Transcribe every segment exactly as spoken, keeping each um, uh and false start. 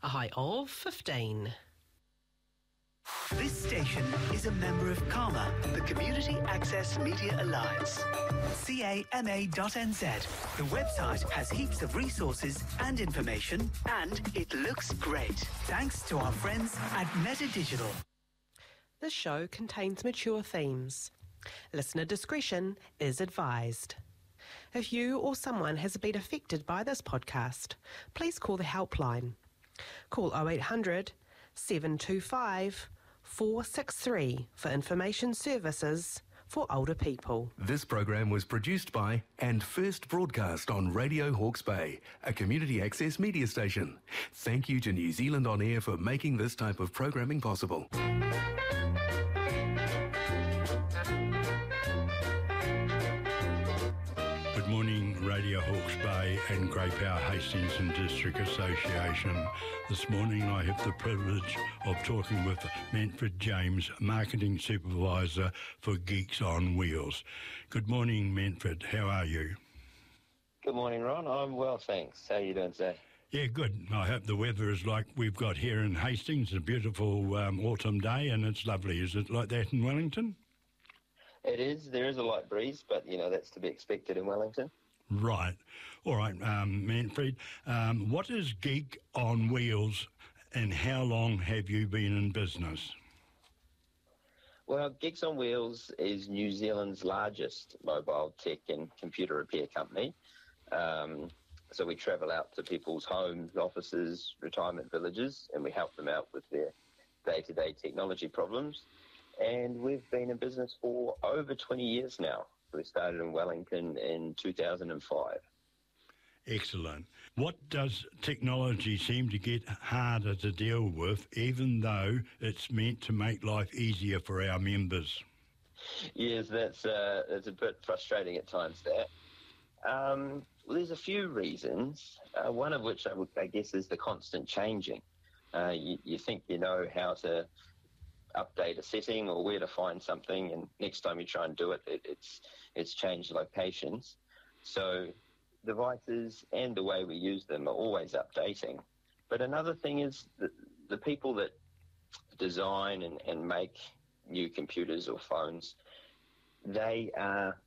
a high of fifteen. This station is a member of CAMA, the Community Access Media Alliance. C A M A dot N Z. The website has heaps of resources and information, and it looks great. Thanks to our friends at Meta Digital. This show contains mature themes. Listener discretion is advised. If you or someone has been affected by this podcast, please call the helpline. Call oh eight hundred, seven two five, four six three for information services for older people. This program was produced by and first broadcast on Radio Hawke's Bay, a community access media station. Thank you to New Zealand On Air for making this type of programming possible. Good morning, Radio Hawke's Bay and Grey Power Hastings and District Association. This morning I have the privilege of talking with Manfred James, Marketing Supervisor for Geeks on Wheels. Good morning, Manfred. How are you? Good morning, Ron. I'm well, thanks. How are you doing today? Yeah, good. I hope the weather is like we've got here in Hastings, a beautiful um, autumn day, and it's lovely. Is it like that in Wellington? It is. There is a light breeze, but, you know, that's to be expected in Wellington. Right. All right, um, Manfred. Um, what is Geek on Wheels and how long have you been in business? Well, Geeks on Wheels is New Zealand's largest mobile tech and computer repair company. Um, so we travel out to people's homes, offices, retirement villages, and we help them out with their day-to-day technology problems. And we've been in business for over twenty years now. We started in Wellington in two thousand five. Excellent. What does technology seem to get harder to deal with, even though it's meant to make life easier for our members? Yes, that's, uh, that's a bit frustrating at times, that. Um, well, there's a few reasons, uh, one of which I, would, I guess is the constant changing. Uh, you, you think you know how to update a setting or where to find something, and next time you try and do it, it it's it's changed locations. So devices and the way we use them are always updating. But another thing is the, the people that design and, and make new computers or phones, they are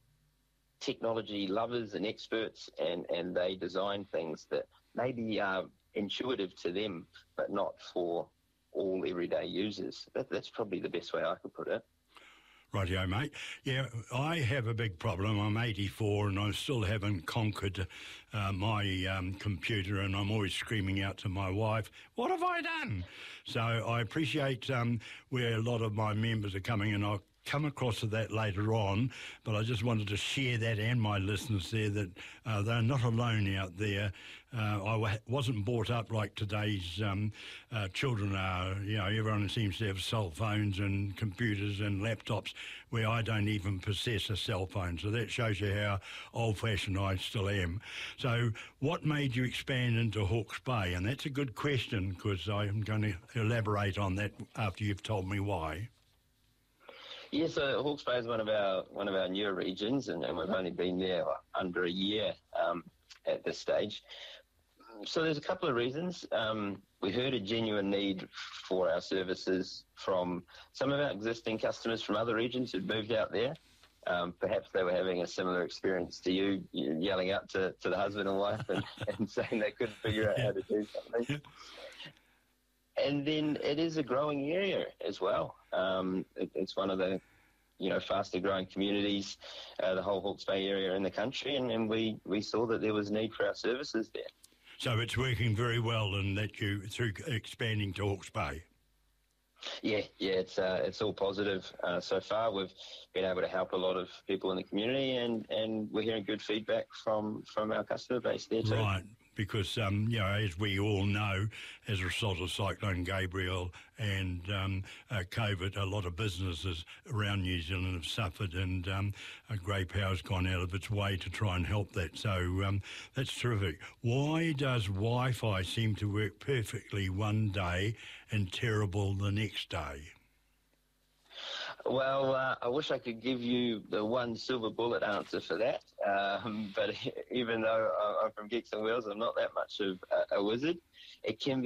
technology lovers and experts, and, and they design things that maybe are intuitive to them but not for all everyday users. That, that's probably the best way I could put it. Rightio, mate. Yeah, I have a big problem. I'm eighty-four and I still haven't conquered uh, my um, computer, and I'm always screaming out to my wife, what have I done? So I appreciate um, where a lot of my members are coming, and I'll come across to that later on, but I just wanted to share that and my listeners there that uh, they're not alone out there. Uh, I w- wasn't brought up like today's um, uh, children are. You know, everyone seems to have cell phones and computers and laptops, where I don't even possess a cell phone. So that shows you how old-fashioned I still am. So what made you expand into Hawke's Bay? And that's a good question, because I'm going to elaborate on that after you've told me why. Yes, so Hawke's Bay is one of our one of our newer regions, and, and we've only been there under a year um, at this stage. So there's a couple of reasons. Um, we heard a genuine need for our services from some of our existing customers from other regions who'd moved out there. Um, perhaps they were having a similar experience to you, you yelling out to, to the husband and wife and, and saying they couldn't figure out how to do something. And then it is a growing area as well. Um, it, it's one of the, you know, faster growing communities, uh, the whole Hawke's Bay area in the country, and, and we, we saw that there was need for our services there. So it's working very well, and that you through expanding to Hawke's Bay. Yeah, yeah, it's uh, it's all positive uh, so far. We've been able to help a lot of people in the community, and, and we're hearing good feedback from, from our customer base there too. Right. Because, um, you know, as we all know, as a result of Cyclone Gabriel and um, uh, COVID, a lot of businesses around New Zealand have suffered, and um, uh, Grey Power's gone out of its way to try and help that. So um, that's terrific. Why does Wi-Fi seem to work perfectly one day and terrible the next day? Well, uh, I wish I could give you the one silver bullet answer for that, um, but even though I'm from Geeks on Wheels, I'm not that much of a, a wizard. It can